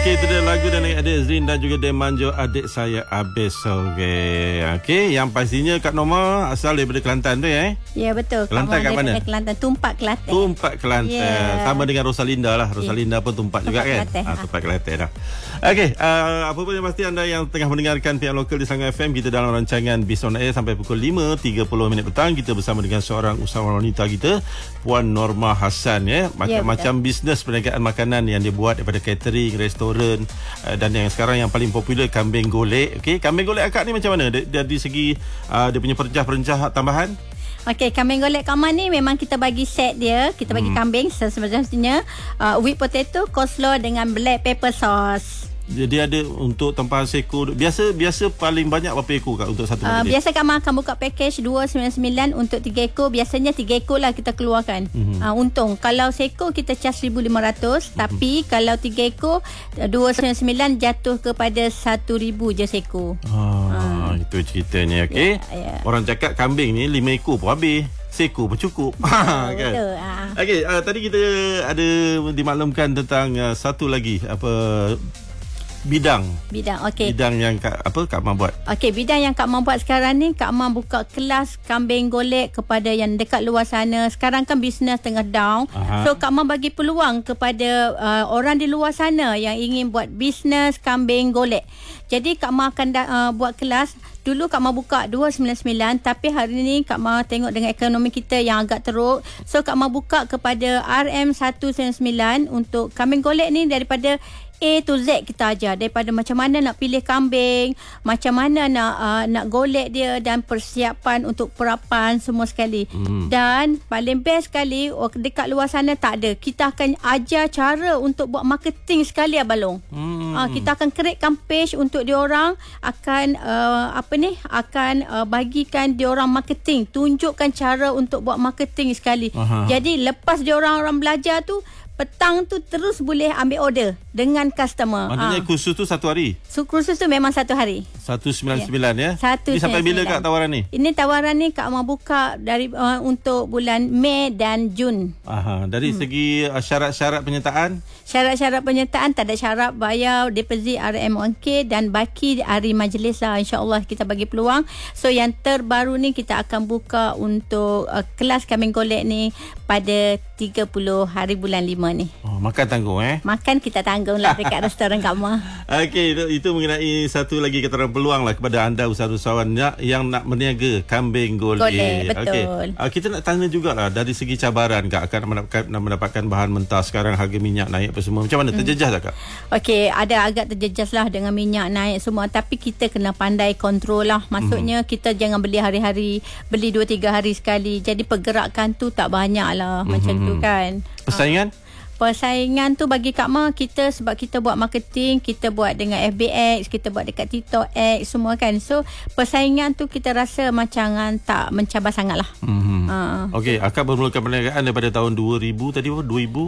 Okey, itu dia lagu dan adik Zrin dan juga Demanjo adik saya Abis. Okey, yang pastinya Kak Norma asal daripada Kelantan tu ya? Ya, betul. Kelantan kat mana? Kelantan, Tumpak Kelantan. Tumpak Kelantan. Yeah. Sama dengan Rosalinda lah. Rosalinda pun Tumpak juga kan? Tumpak Kelantan dah. Okey, apa pun yang pasti anda yang tengah mendengarkan pihak lokal di Selangor FM, kita dalam rancangan Biz on Air sampai pukul 5.30 petang. Kita bersama dengan seorang usahawan wanita kita, Puan Norma Hassan ya. Macam-macam bisnes perniagaan makanan yang dia buat daripada catering, restoran dan yang sekarang yang paling popular kambing golek. Okey, kambing golek akak ni macam mana? Dari segi dia punya perenjah tambahan? Okey, kambing golek Kamal ni memang kita bagi set dia. Kita bagi kambing semestinya whipped potato, coleslaw dengan black pepper sauce. Jadi ada untuk tempahan seekor. Biasa paling banyak berapa ekor Kak untuk satu majlis? Biasa Kamal akan buka package 299 untuk 3 ekor. Biasanya 3 ekor lah kita keluarkan. Untung kalau seekor kita charge 1,500, tapi kalau 3 ekor 299 jatuh kepada 1,000 je seekor. Itu ceritanya. Okey. Yeah. Orang cakap kambing ni 5 ekor pun habis. Seekor pun cukup. Kan? Okey, tadi kita ada dimaklumkan tentang satu lagi bidang. Okey. Bidang yang Kak Mak buat. Okey, bidang yang Kak Mak buat sekarang ni, Kak Mak buka kelas kambing golek kepada yang dekat luar sana. Sekarang kan bisnes tengah down. So Kak Mak bagi peluang kepada orang di luar sana yang ingin buat bisnes kambing golek. Jadi Kak Mak akan buat kelas. Dulu Kak Mak buka 299, tapi hari ni Kak Mak tengok dengan ekonomi kita yang agak teruk. So Kak Mak buka kepada RM199 untuk kambing golek ni, daripada A to Z kita ajar, daripada macam mana nak pilih kambing, macam mana nak golek dia, dan persiapan untuk perapan semua sekali. Dan paling best sekali, dekat luar sana tak ada. Kita akan ajar cara untuk buat marketing sekali Abalong. Kita akan createkan page untuk diorang, akan bagikan diorang marketing, tunjukkan cara untuk buat marketing sekali. Jadi lepas diorang belajar tu, petang tu terus boleh ambil order dengan customer. Maknanya kursus tu satu hari? Kursus tu memang satu hari. 199 ya? Ini sampai bila Kak tawaran ni? Ini tawaran ni Kak Mak buka dari untuk bulan Mei dan Jun. Dari segi syarat-syarat penyertaan? Syarat-syarat penyertaan tak ada syarat, bayar deposit RM1K dan baki hari majlis lah. InsyaAllah kita bagi peluang. So yang terbaru ni kita akan buka untuk kelas kambing golek ni pada 30 hari bulan 5 ni. Makan tanggung Makan kita tanggung lah dekat restoran Kak Mak. Okey, itu mengenai satu lagi katakan peluang lah kepada anda usahawan yang nak berniaga kambing golek. Betul. Okay. Kita nak tanya jugalah dari segi cabaran Kak akan mendapatkan bahan mentah sekarang, harga minyak naik apa semua. Macam mana? Terjejas tak Kak? Okey, ada agak terjejas lah dengan minyak naik semua, tapi kita kena pandai kontrol lah. Maksudnya kita jangan beli hari-hari, beli 2-3 hari sekali. Jadi pergerakan tu tak banyak lah macam tu kan. Persaingan tu bagi Kak Mak, kita sebab kita buat marketing, kita buat dengan FBX, kita buat dekat TikTok X semua kan. So persaingan tu kita rasa macam tak mencabar sangat lah. Okey, akak bermulakan perniagaan daripada tahun 2000 tadi apa?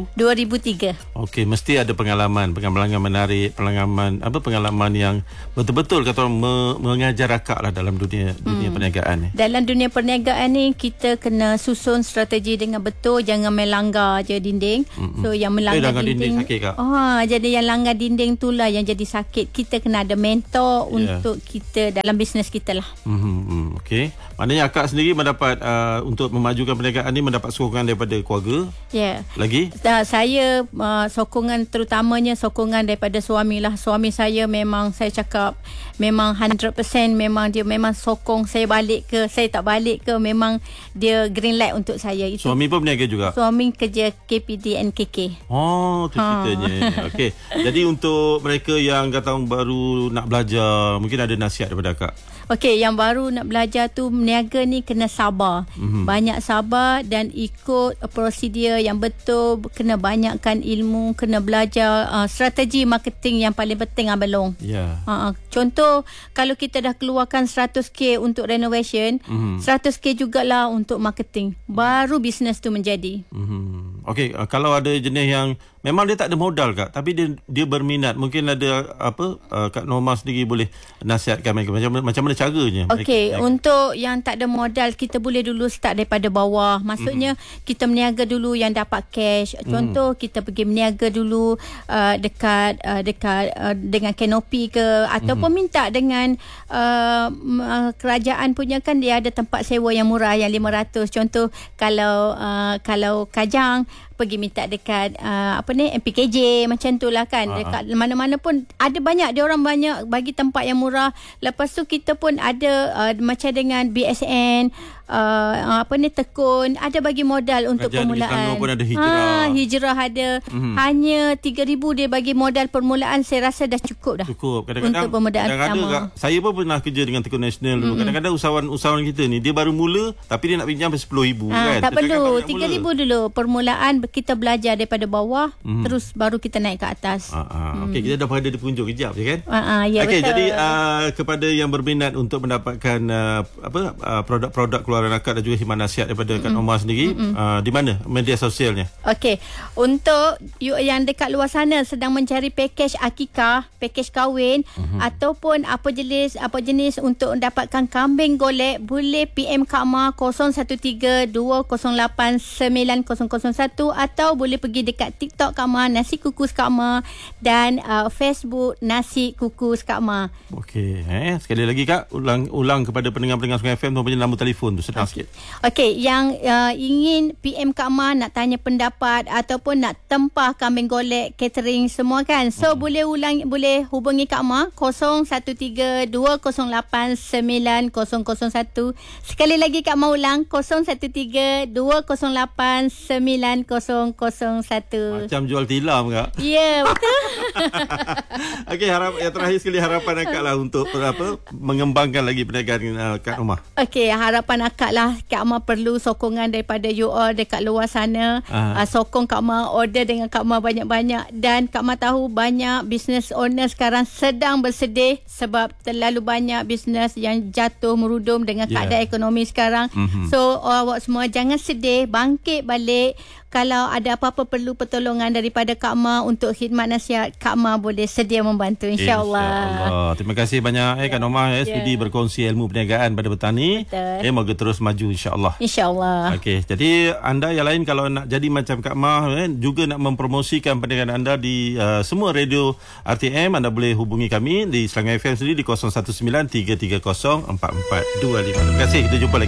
2003. Okey, mesti ada pengalaman menarik, pengalaman yang betul-betul kata orang mengajar akak lah dalam dunia perniagaan ni. Dalam dunia perniagaan ni kita kena susun strategi dengan betul, jangan melanggar je dinding. So yang melanggar dinding sakit Kak. Jadi yang langgar dinding tu lah yang jadi sakit. Kita kena ada mentor untuk kita dalam bisnes kita lah. Okey. Maknanya akak sendiri mendapat untuk memajukan perniagaan ni mendapat sokongan daripada keluarga? Lagi? Saya sokongan, terutamanya sokongan daripada suami lah. Suami saya memang, saya cakap memang 100% memang dia memang sokong saya balik ke, saya tak balik ke, memang dia green light untuk saya. Suami pun berniaga juga? Suami kerja KPD NKK. Itu ceritanya. Okey. Jadi untuk mereka yang kata baru nak belajar, mungkin ada nasihat daripada akak? Okey, yang baru nak belajar tu, meniaga ni kena sabar. Banyak sabar dan ikut prosedur yang betul, kena banyakkan ilmu, kena belajar strategi marketing yang paling penting Abang. Contoh, kalau kita dah keluarkan 100k untuk renovation, 100k jugalah untuk marketing. Baru bisnes tu menjadi. Okey, kalau ada jenis yang memang dia tak ada modal Kak, tapi dia berminat. Mungkin ada Kak Norma sendiri boleh nasihatkan mereka macam mana caranya. Okey, untuk yang tak ada modal, kita boleh dulu start daripada bawah. Maksudnya kita meniaga dulu yang dapat cash. Contoh kita pergi meniaga dulu dekat dengan Kanopi ke, ataupun minta dengan kerajaan punya, kan dia ada tempat sewa yang murah yang 500. Contoh kalau Kajang pergi minta dekat MPKJ macam tu lah kan. Dekat mana-mana pun ada banyak, dia orang banyak bagi tempat yang murah. Lepas tu kita pun ada macam dengan BSN, Tekun ada bagi modal untuk Kerajaan permulaan. Pun ada hijrah. Hijrah ada. Hanya 3,000 dia bagi modal permulaan, saya rasa dah cukup dah. Cukup. Kadang-kadang untuk permulaan pertama. Saya pun pernah kerja dengan Tekun Nasional dulu. Kadang-kadang usahawan kita ni dia baru mula tapi dia nak pinjam RM10,000 kan. Tak perlu, RM3,000 dulu permulaan, kita belajar daripada bawah, terus baru kita naik ke atas. Okey, kita dah pada di penghujung kejap je kan. Ya, okey, betul. jadi kepada yang berminat untuk mendapatkan produk-produk keluaran akak dan juga khidmat nasihat daripada Kak Norma sendiri, di mana media sosialnya? Okey, untuk yang dekat luar sana sedang mencari pakej akikah, pakej kahwin, ataupun apa jenis untuk mendapatkan kambing golek, boleh PM Kak Ma 0132089001, atau boleh pergi dekat TikTok Kak Ma, Nasi Kukus Kak Ma, dan Facebook Nasi Kukus Kak Ma. Okey, sekali lagi Kak, ulang kepada pendengar-pendengar Sungai FM nombor nombor telefon tu, senang sikit. Okey, yang ingin PM Kak Ma, nak tanya pendapat ataupun nak tempah kambing golek, catering semua kan. So boleh hubungi Kak Ma 0132089001. Sekali lagi Kak Ma ulang 0132089001. Macam jual tilam Kak. Ya, betul. Okey, yang terakhir sekali harapan akak lah untuk mengembangkan lagi perniagaan Kak Norma. Okey, harapan akak lah, Kak Ma perlu sokongan daripada you all dekat luar sana. Sokong Kak Ma, order dengan Kak Ma banyak-banyak. Dan Kak Ma tahu banyak business owner sekarang sedang bersedih sebab terlalu banyak business yang jatuh merudum dengan keadaan ekonomi sekarang. So awak semua jangan sedih, bangkit balik. Kalau ada apa-apa perlu pertolongan daripada Kak Ma untuk khidmat nasihat, Kak Ma boleh sedia membantu, insya-Allah. Terima kasih banyak Kak Norma sudi berkongsi ilmu perniagaan pada petang ni. Moga terus maju insya-Allah. Insya-Allah. Okey, jadi anda yang lain kalau nak jadi macam Kak Ma juga nak mempromosikan perniagaan anda di semua radio RTM, anda boleh hubungi kami di Selangor FM sendiri di 0193304425. Terima kasih, kita jumpa lagi.